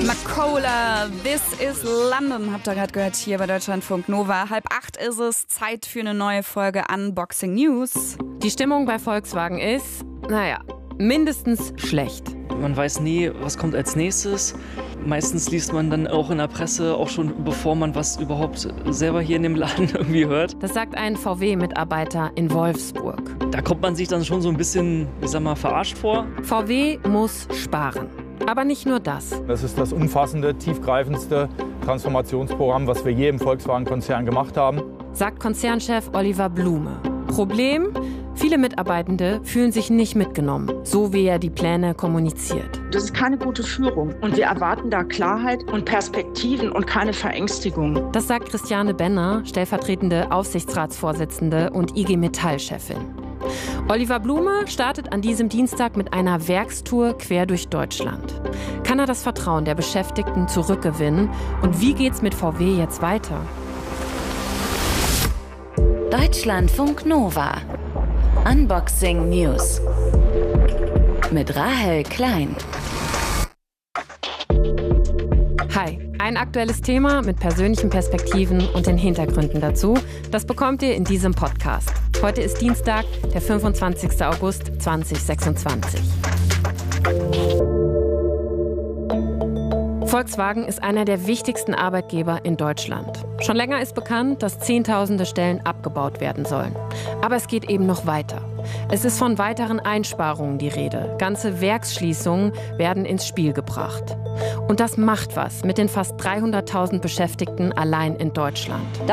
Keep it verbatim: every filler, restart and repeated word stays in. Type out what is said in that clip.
Makola, This is London, habt ihr gerade gehört hier bei Deutschlandfunk Nova. Halb acht ist es, Zeit für eine neue Folge Unboxing News. Die Stimmung bei Volkswagen ist, naja, mindestens schlecht. Man weiß nie, was kommt als nächstes. Meistens liest man dann auch in der Presse, auch schon bevor man was überhaupt selber hier in dem Laden irgendwie hört. Das sagt ein V W-Mitarbeiter in Wolfsburg. Da kommt man sich dann schon so ein bisschen, ich sag mal, verarscht vor. V W muss sparen. Aber nicht nur das. Das ist das umfassende, tiefgreifendste Transformationsprogramm, was wir je im Volkswagen-Konzern gemacht haben. Sagt Konzernchef Oliver Blume. Problem? Viele Mitarbeitende fühlen sich nicht mitgenommen, so wie er die Pläne kommuniziert. Das ist keine gute Führung und wir erwarten da Klarheit und Perspektiven und keine Verängstigung. Das sagt Christiane Benner, stellvertretende Aufsichtsratsvorsitzende und I G Metall-Chefin. Oliver Blume startet an diesem Dienstag mit einer Werkstour quer durch Deutschland. Kann er das Vertrauen der Beschäftigten zurückgewinnen? Und wie geht's mit V W jetzt weiter? Deutschlandfunk Nova. Unboxing News. Mit Rahel Klein. Hi, ein aktuelles Thema mit persönlichen Perspektiven und den Hintergründen dazu, das bekommt ihr in diesem Podcast. Heute ist Dienstag, der fünfundzwanzigster August zweitausendsechsundzwanzig. Volkswagen ist einer der wichtigsten Arbeitgeber in Deutschland. Schon länger ist bekannt, dass Zehntausende Stellen abgebaut werden sollen. Aber es geht eben noch weiter. Es ist von weiteren Einsparungen die Rede. Ganze Werksschließungen werden ins Spiel gebracht. Und das macht was mit den fast dreihunderttausend Beschäftigten allein in Deutschland.